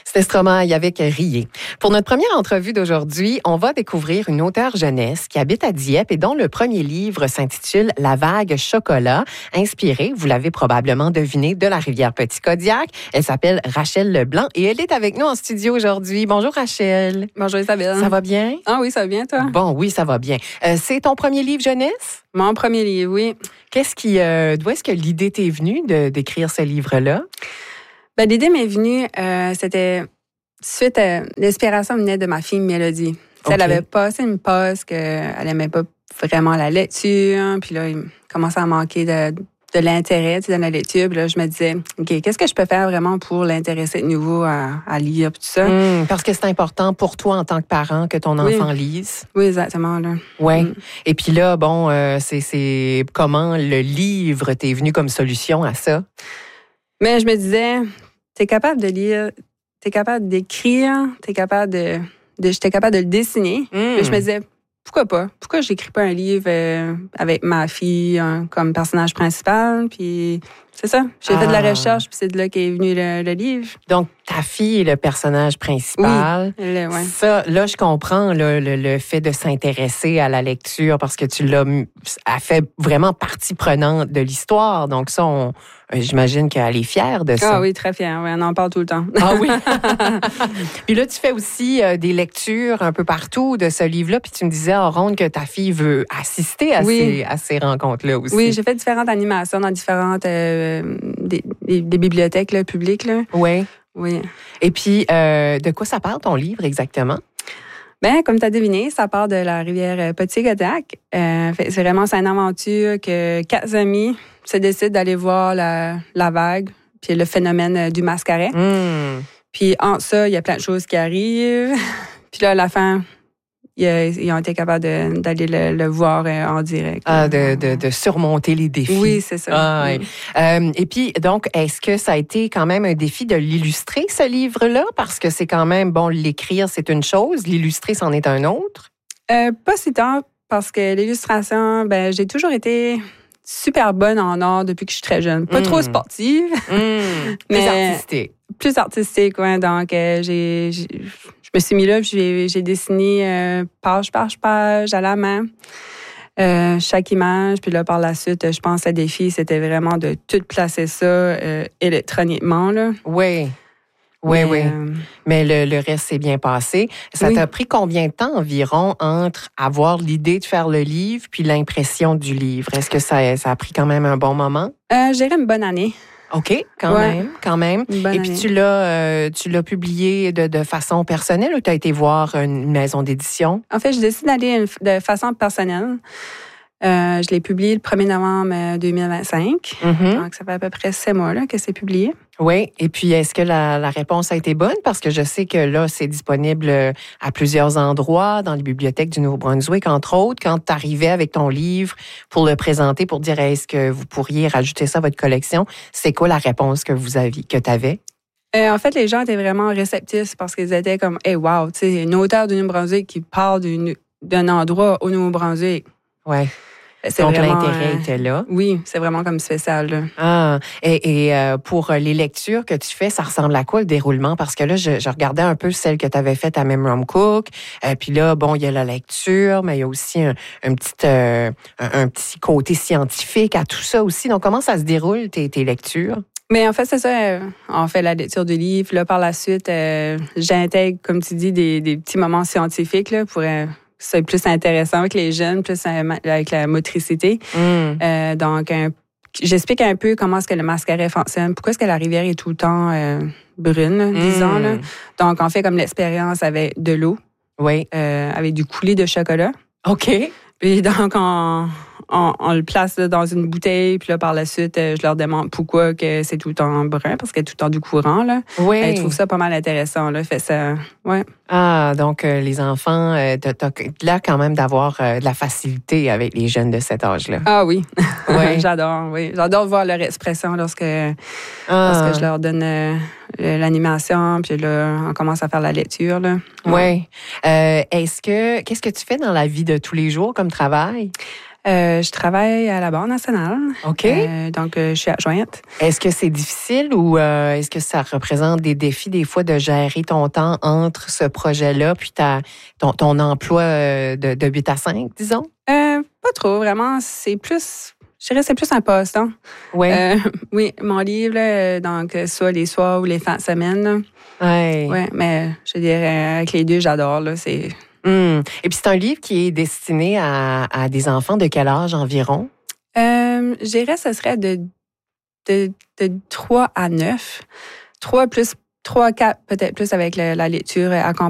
C'était Stromae avec Rier. Pour notre première entrevue d'aujourd'hui, on va découvrir une auteure jeunesse qui habite à Dieppe et dont le premier livre s'intitule La vague chocolat, inspiré, vous l'avez probablement deviné, de la rivière Petit-Kodiak. Elle s'appelle Rachel Leblanc et elle est avec nous en studio aujourd'hui. Bonjour Rachel. Bonjour Isabelle. Ça va bien? Ah oui, ça va bien, toi? Bon, oui, ça va bien. C'est ton premier livre jeunesse? Mon premier livre, oui. D'où est-ce que l'idée t'est venue d'écrire ce livre-là? Ben, l'idée m'est venue, c'était suite à l'inspiration venait de ma fille Mélodie. Okay. Elle avait passé une pause qu'elle aimait pas vraiment la lecture, puis là, il commençait à manquer de l'intérêt dans la lecture. Puis là, je me disais, OK, qu'est-ce que je peux faire vraiment pour l'intéresser de nouveau à lire, puis tout ça? Parce que c'est important pour toi en tant que parent que ton enfant lise. Oui, exactement. Oui. Et puis là, bon, c'est comment le livre t'est venu comme solution à ça? Mais je me disais, t'es capable de lire, t'es capable d'écrire, j'étais capable de le dessiner. Mais je me disais, pourquoi pas? Pourquoi j'écris pas un livre avec ma fille comme personnage principal? Puis c'est ça. J'ai fait de la recherche, puis c'est de là qu'est venu le livre. Donc, ta fille est le personnage principal. Oui, ouais. Ça, là, je comprends le fait de s'intéresser à la lecture parce que a fait vraiment partie prenante de l'histoire. Donc ça, j'imagine qu'elle est fière de ça. Ah oui, très fière. Oui, on en parle tout le temps. Ah oui? Puis là, tu fais aussi des lectures un peu partout de ce livre-là. Puis tu me disais, Ronde, que ta fille veut assister à ces rencontres-là aussi. Oui, j'ai fait différentes animations dans différentes des bibliothèques là, publiques. Là. Oui. Oui. Et puis, de quoi ça parle, ton livre, exactement? Ben, comme tu as deviné, ça part de la rivière Petit-Kodiak. C'est vraiment une aventure que 4 amis se décident d'aller voir la vague, puis le phénomène du mascaret. Puis en ça, il y a plein de choses qui arrivent. Puis là, à la fin, ils ont été capables d'aller le voir en direct. De surmonter les défis. Oui, c'est ça. Et puis, donc, est-ce que ça a été quand même un défi de l'illustrer, ce livre-là? Parce que c'est quand même, bon, l'écrire, c'est une chose, l'illustrer, c'en est un autre? Pas si tant, parce que l'illustration, ben, j'ai toujours été super bonne en art depuis que je suis très jeune. Pas trop sportive. Plus artistique. Plus artistique, oui. Donc, je me suis mis là, puis j'ai dessiné page par page à la main. Chaque image, puis là, par la suite, je pense que le défi, c'était vraiment de tout placer ça électroniquement, là. Oui. Mais le reste s'est bien passé. Ça t'a pris combien de temps environ entre avoir l'idée de faire le livre puis l'impression du livre? Est-ce que ça a pris quand même un bon moment? Je dirais une bonne année. OK, quand même. Et puis tu l'as publié de façon personnelle ou tu as été voir une maison d'édition? En fait, je décide d'aller de façon personnelle. Je l'ai publié le 1er novembre 2025. Donc, ça fait à peu près 7 mois là, que c'est publié. Oui. Et puis, est-ce que la réponse a été bonne? Parce que je sais que là, c'est disponible à plusieurs endroits, dans les bibliothèques du Nouveau-Brunswick, entre autres. Quand tu arrivais avec ton livre pour le présenter, pour dire est-ce que vous pourriez rajouter ça à votre collection, c'est quoi la réponse que tu avais? En fait, les gens étaient vraiment réceptifs parce qu'ils étaient comme « Hey, wow, tu sais, une auteure du Nouveau-Brunswick qui parle d'un endroit au Nouveau-Brunswick. » Oui. Donc, l'intérêt était là. Oui, c'est vraiment comme spécial. Là. Ah, et pour les lectures que tu fais, ça ressemble à quoi le déroulement? Parce que là, je regardais un peu celle que tu avais faite à Memram Cook. Puis là, bon, il y a la lecture, mais il y a aussi un petit côté scientifique à tout ça aussi. Donc, comment ça se déroule, tes lectures? Mais en fait, c'est ça. On fait la lecture du livre. Là, par la suite, j'intègre, comme tu dis, des petits moments scientifiques là, pour... c'est plus intéressant avec les jeunes, plus avec la motricité. Donc, j'explique un peu comment est-ce que le mascaret fonctionne, pourquoi est-ce que la rivière est tout le temps brune, disons. Là. Donc, on fait comme l'expérience avec de l'eau, avec du coulé de chocolat. OK. Puis donc, on le place là, dans une bouteille, puis là, par la suite, je leur demande pourquoi que c'est tout le temps brun, parce qu'il y a tout le temps du courant, là. Oui. Ils trouvent ça pas mal intéressant, là. Fait ça, ouais. Ah, donc les enfants, t'as l'air quand même d'avoir de la facilité avec les jeunes de cet âge-là. Ah oui. Ouais. J'adore, oui. J'adore voir leur expression lorsque je leur donne l'animation, puis là, on commence à faire la lecture, là. Oui. Qu'est-ce que tu fais dans la vie de tous les jours comme travail? Je travaille à la Banque nationale. OK. Donc, je suis adjointe. Est-ce que c'est difficile ou est-ce que ça représente des défis des fois de gérer ton temps entre ce projet-là puis ton emploi de 8 à 5, disons? Pas trop, vraiment. C'est plus... Je dirais que c'est plus un passe-temps. Ouais. Oui, mon livre, là, donc, soit les soirs ou les fins de semaine. Là. Ouais. Ouais, mais je dirais, avec les deux, j'adore. Là, c'est... Et puis, c'est un livre qui est destiné à des enfants de quel âge environ? Je dirais que ce serait de 3 à 9. 3 à 4, peut-être plus avec la lecture accompagnée.